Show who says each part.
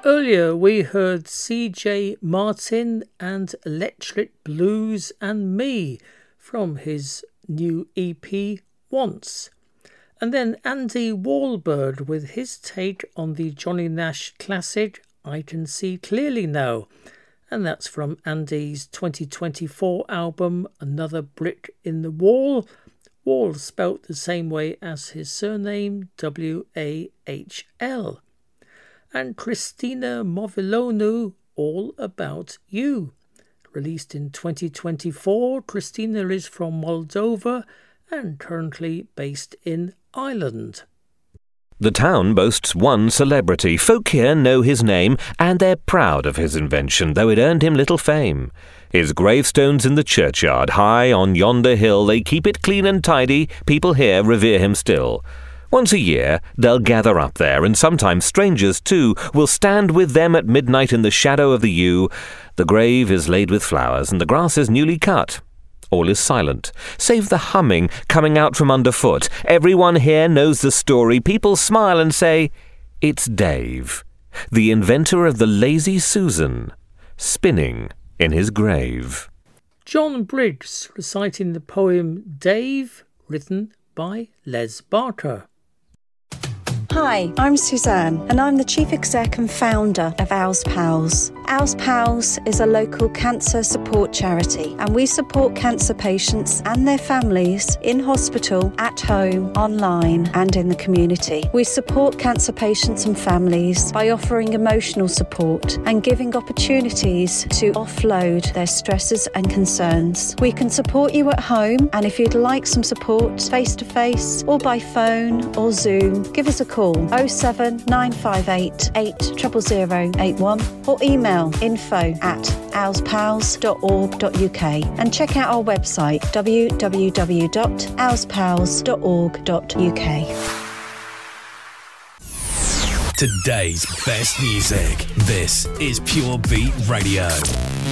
Speaker 1: Earlier we heard C.J. Martin and Electric Blues and Me from his new EP Once. And then Andy Wahlberg with his take on the Johnny Nash classic I Can See Clearly Now. And that's from Andy's 2024 album Another Brick in the Wall. Wall spelt the same way as his surname, W-A-H-L. And Christina Movilonou, All About You. Released in 2024, Christina is from Moldova and currently based in Ireland.
Speaker 2: The town boasts one celebrity. Folk here know his name, and they're proud of his invention, though it earned him little fame. His gravestone's in the churchyard, high on yonder hill. They keep it clean and tidy, people here revere him still. Once a year, they'll gather up there, and sometimes strangers, too, will stand with them at midnight in the shadow of the yew. The grave is laid with flowers, and the grass is newly cut. All is silent, save the humming coming out from underfoot. Everyone here knows the story. People smile and say, "It's Dave, the inventor of the Lazy Susan, spinning in his grave."
Speaker 1: John Briggs reciting the poem Dave, written by Les Barker.
Speaker 3: Hi, I'm Suzanne, and I'm the Chief Exec and founder of Owls Pals. Owls Pals is a local cancer support charity, and we support cancer patients and their families in hospital, at home, online, and in the community. We support cancer patients and families by offering emotional support and giving opportunities to offload their stresses and concerns. We can support you at home, and if you'd like some support face-to-face or by phone or Zoom, give us a call 07958 80081 or email info@owlspals.org.uk and check out our website www.owlspals.org.uk.
Speaker 4: Today's best music. This is Pure Beat Radio.